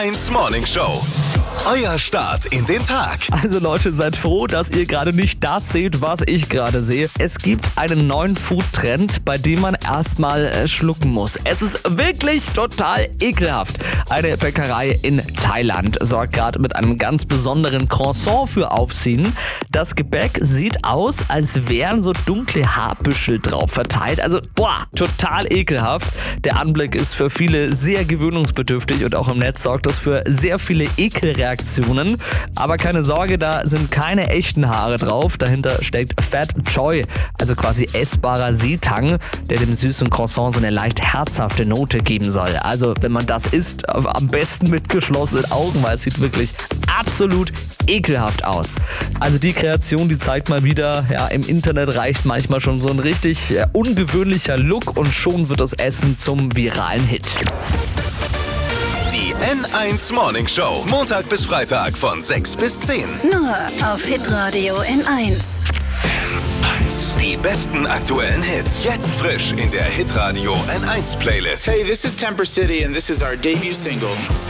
1 Morning Show. Euer Start in den Tag. Also Leute, seid froh, dass ihr gerade nicht das seht, was ich gerade sehe. Es gibt einen neuen Food-Trend, bei dem man erstmal schlucken muss. Es ist wirklich total ekelhaft. Eine Bäckerei in Thailand sorgt gerade mit einem ganz besonderen Croissant für Aufsehen. Das Gebäck sieht aus, als wären so dunkle Haarbüschel drauf verteilt. Also, total ekelhaft. Der Anblick ist für viele sehr gewöhnungsbedürftig und auch im Netz sorgt das für sehr viele Ekelreaktionen. Aber keine Sorge, da sind keine echten Haare drauf. Dahinter steckt Fat Choy, also quasi essbarer Seetang, der dem süßen Croissant so eine leicht herzhafte Note geben soll. Also wenn man das isst, am besten mit geschlossenen Augen, weil es sieht wirklich absolut ekelhaft aus. Also die Kreation, die zeigt mal wieder, im Internet reicht manchmal schon so ein richtig ungewöhnlicher Look und schon wird das Essen zum viralen Hit. Die N1 Morning Show. Montag bis Freitag von 6 bis 10. Nur auf Hitradio N1. Die besten aktuellen Hits. Jetzt frisch in der Hitradio N1 Playlist. Hey, this is Temper City and this is our debut single,